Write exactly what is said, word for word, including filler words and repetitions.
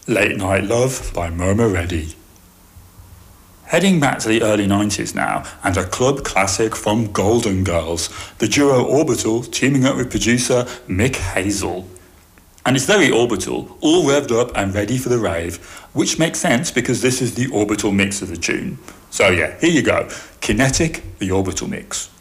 Late Night Love by Murmur Reddy. Heading back to the early nineties now, and a club classic from Golden Girls, the duo Orbital teaming up with producer Mick Hazel. And it's very Orbital, all revved up and ready for the rave, which makes sense because this is the Orbital mix of the tune. So yeah, here you go, Kinetic, the Orbital mix.